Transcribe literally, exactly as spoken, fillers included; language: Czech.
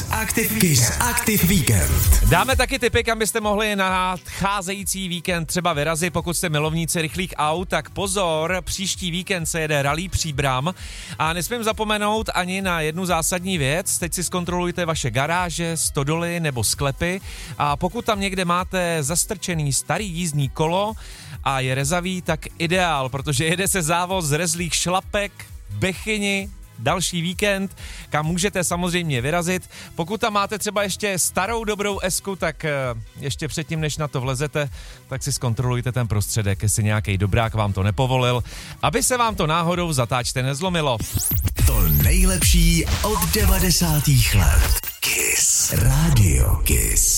Active Kiss Active Víkend. Dáme taky tipy, kam byste mohli na nadcházející víkend třeba vyrazit, pokud jste milovníci rychlých aut, tak pozor, příští víkend se jede Rallye Příbram a nesmím zapomenout ani na jednu zásadní věc. Teď si zkontrolujte vaše garáže, stodoly nebo sklepy a pokud tam někde máte zastrčený starý jízdní kolo a je rezavý, tak ideál, protože jede se závod z rezlých šlapek, Bechyni, další víkend, kam můžete samozřejmě vyrazit. Pokud tam máte třeba ještě starou dobrou esku, tak ještě předtím, než na to vlezete, tak si zkontrolujte ten prostředek, jestli nějaký dobrák vám to nepovolil, aby se vám to náhodou v zatáčce nezlomilo. To nejlepší od devadesátých let. Kiss. Radio Kiss.